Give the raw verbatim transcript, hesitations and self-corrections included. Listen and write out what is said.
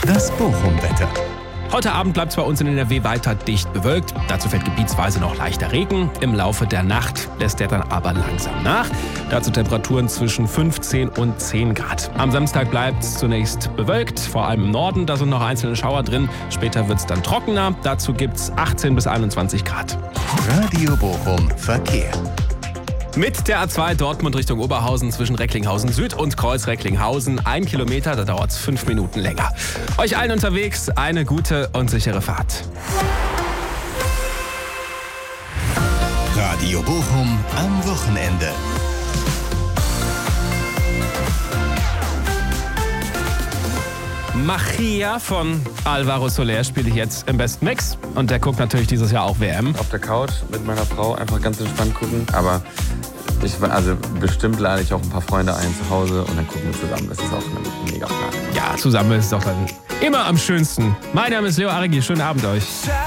Das Bochum-Wetter. Heute Abend bleibt es bei uns in N R W weiter dicht bewölkt. Dazu fällt gebietsweise noch leichter Regen. Im Laufe der Nacht lässt der dann aber langsam nach. Dazu Temperaturen zwischen fünfzehn und zehn Grad. Am Samstag bleibt es zunächst bewölkt, vor allem im Norden. Da sind noch einzelne Schauer drin. Später wird es dann trockener. Dazu gibt es achtzehn bis einundzwanzig Grad. Radio Bochum Verkehr. Mit der A zwei Dortmund Richtung Oberhausen zwischen Recklinghausen Süd und Kreuz Recklinghausen. Ein Kilometer, da dauert es fünf Minuten länger. Euch allen unterwegs eine gute und sichere Fahrt. Radio Bochum am Wochenende. Machia von Alvaro Soler spiele ich jetzt im besten Mix. Und der guckt natürlich dieses Jahr auch W M. Auf der Couch mit meiner Frau einfach ganz entspannt gucken. Aber ich, also bestimmt lade ich auch ein paar Freunde ein zu Hause und dann gucken wir zusammen. Das ist auch eine mega Plan. Ja, zusammen ist es doch dann immer am schönsten. Mein Name ist Leo Arigi. Schönen Abend euch.